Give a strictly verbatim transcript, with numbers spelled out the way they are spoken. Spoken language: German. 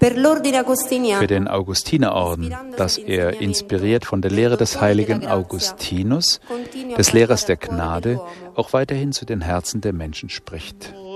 für den Augustinerorden, dass er, inspiriert von der Lehre des heiligen Augustinus, des Lehrers der Gnade, auch weiterhin zu den Herzen der Menschen spricht.